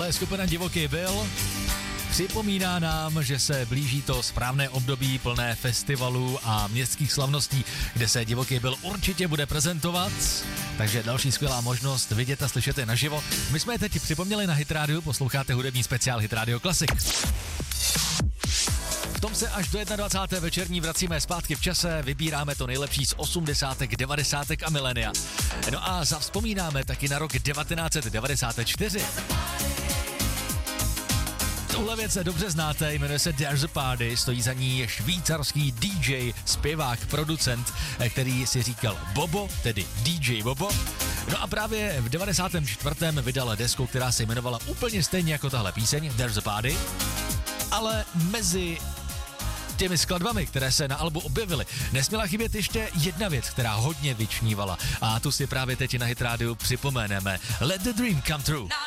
Tohle je skupina Divoký Bill. Připomíná nám, že se blíží to správné období plné festivalů a městských slavností, kde se Divoký Bill určitě bude prezentovat. Takže další skvělá možnost vidět a slyšet je naživo. My jsme je teď připomněli na Hit Radio, posloucháte hudební speciál Hit Radio Classic. V tom se až do 21. večerní vracíme zpátky v čase, vybíráme to nejlepší z 80., 90. a milénia. No a zavzpomínáme taky na rok 1994. Tuhle věc dobře znáte, jmenuje se There's a Party, stojí za ní švýcarský DJ, zpěvák, producent, který si říkal Bobo, tedy DJ Bobo. No a právě v 94. vydal desku, která se jmenovala úplně stejně jako tahle píseň, There's a Party, ale mezi těmi skladbami, které se na albu objevily, nesměla chybět ještě jedna věc, která hodně vyčnívala. A tu si právě teď na Hit Radio připomeneme. Let the dream come true.